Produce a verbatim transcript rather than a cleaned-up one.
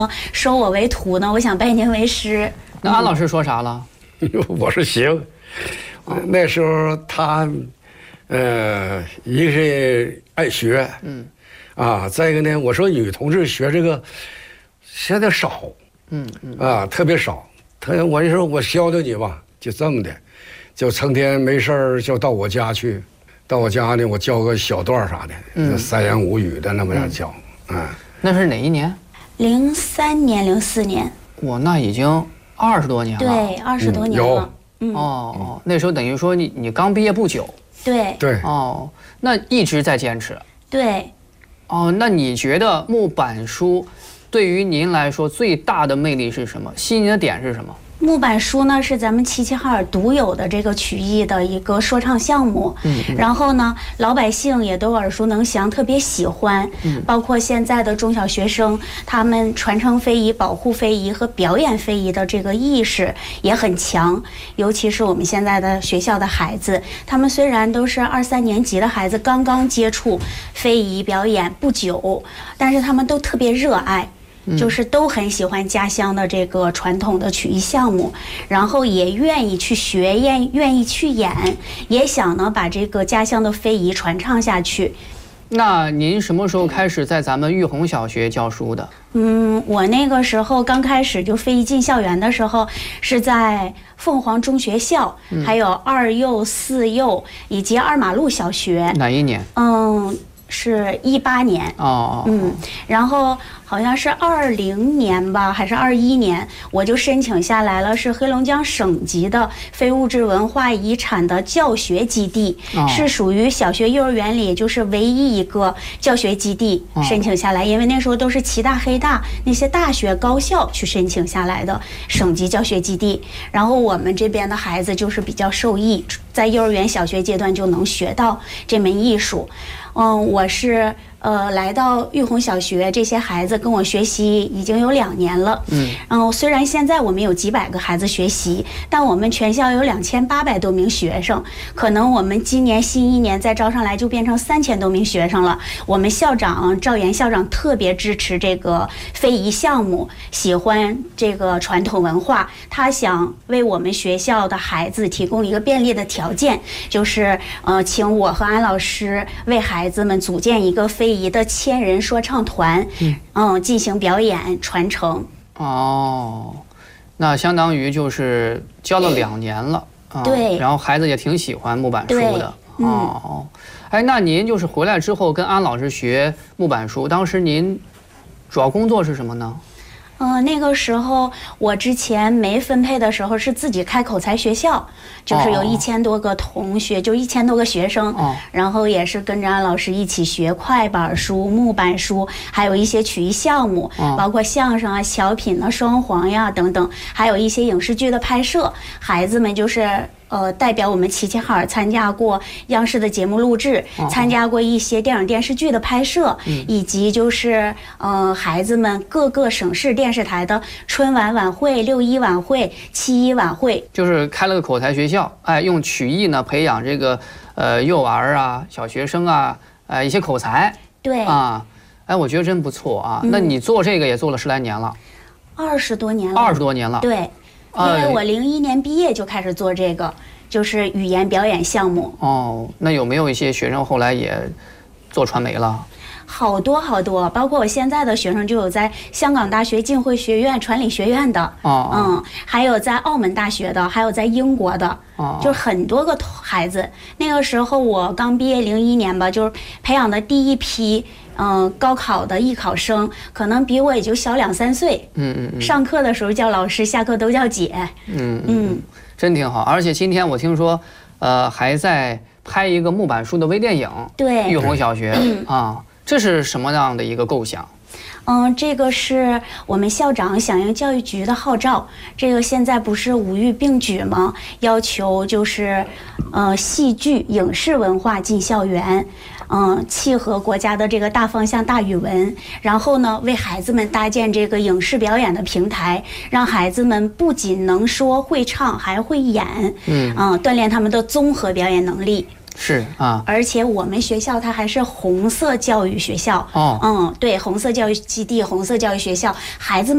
收我为徒呢，我想拜您为师。 那安老师说啥了？ 我说行。那时候他，呃，一个是爱学，嗯，啊，再一个呢，我说女同志学这个现在少，嗯嗯，啊，特别少。他我就说我教教你吧，就这么的，就成天没事儿就到我家去，到我家呢，我教个小段啥的，嗯，三言五语的那么样教，啊、嗯。 那是哪一年？ 零三年、零四年。 哇，那已经二十多年了。 对，二十多年了。 嗯、哦哦，那时候等于说你你刚毕业不久。 对对。 哦，那一直在坚持。 对。 哦，那你觉得木板书对于您来说最大的魅力是什么？吸引你的点是什么？ 木板书呢是咱们齐齐哈尔独有的这个曲艺的一个说唱项目，嗯，然后呢，老百姓也都耳熟能详，特别喜欢，嗯，包括现在的中小学生，他们传承非遗、保护非遗和表演非遗的这个意识也很强，尤其是我们现在的学校的孩子，他们虽然都是二三年级的孩子，刚刚接触非遗表演不久，但是他们都特别热爱。就是都很喜欢家乡的这个传统的曲艺项目，然后也愿意去学，愿愿意去演，也想呢把这个家乡的非遗传唱下去。 那您什么时候开始在咱们玉红小学教书的？ 嗯，我那个时候刚开始就非遗进校园的时候，是在凤凰中学校，嗯、还有二幼、四幼以及二马路小学。 哪一年？ 嗯。是一八年哦， 嗯，然后好像是二零年吧，还是二一年，我就申请下来了，是黑龙江省级的非物质文化遗产的教学基地，哦、是属于小学幼儿园里就是唯一一个教学基地申请下来，哦、因为那时候都是齐大、黑大那些大学高校去申请下来的省级教学基地，然后我们这边的孩子就是比较受益，在幼儿园、小学阶段就能学到这门艺术。嗯，我是呃来到玉红小学，这些孩子跟我学习已经有两年了。嗯，然后虽然现在我们有几百个孩子学习，但我们全校有两千八百多名学生，可能我们今年新一年再招上来就变成三千多名学生了。我们校长赵岩校长特别支持这个非遗项目，喜欢这个传统文化，他想为我们学校的孩子提供一个便利的条件，就是呃请我和安老师为孩子孩子们组建一个非遗的千人说唱团，嗯，嗯，进行表演传承。 哦，那相当于就是教了两年了，啊、 对， 然后孩子也挺喜欢木板书的。 嗯、 哦，哎，那您就是回来之后跟安老师学木板书，当时您主要工作是什么呢？ 嗯、呃，那个时候我之前没分配的时候是自己开口才学校，就是有一千多个同学，哦、就一千多个学生，哦、然后也是跟着安老师一起学快板书、木板书，还有一些曲艺项目，哦、包括相声啊、小品啊、双簧呀等等，还有一些影视剧的拍摄，孩子们就是。呃，代表我们齐齐哈尔参加过央视的节目录制，哦、参加过一些电影电视剧的拍摄，嗯、以及就是呃孩子们各个省市电视台的春晚晚会、六一晚会、七一晚会， 就是开了个口才学校，哎，用曲艺呢培养这个呃幼儿啊、小学生啊，呃一些口才， 对啊，哎，我觉得真不错啊。嗯、那你做这个也做了十来年了， 二十多年了， 二十多年了， 对。因为我零一年毕业就开始做这个，就是语言表演项目。 哦，那有没有一些学生后来也做传媒了？ 好多好多，包括我现在的学生就有在香港大学浸会学院传理学院的，哦，嗯，还有在澳门大学的，还有在英国的，哦，就很多个孩子。那个时候我刚毕业零一年吧，就是培养的第一批。嗯、呃，高考的艺考生可能比我也就小两三岁。嗯嗯嗯。上课的时候叫老师，下课都叫姐。 嗯嗯，真挺好。而且今天我听说，呃，还在拍一个木板书的微电影。 对。 玉红小学、嗯、啊，这是什么样的一个构想？ 嗯，这个是我们校长响应教育局的号召。这个现在不是五育并举吗？要求就是，呃，戏剧、影视文化进校园，嗯，契合国家的这个大方向、大语文。然后呢，为孩子们搭建这个影视表演的平台，让孩子们不仅能说会唱，还会演，嗯，嗯，锻炼他们的综合表演能力。 是啊， 而且我们学校它还是红色教育学校。哦，嗯，对，红色教育基地、红色教育学校，孩子们。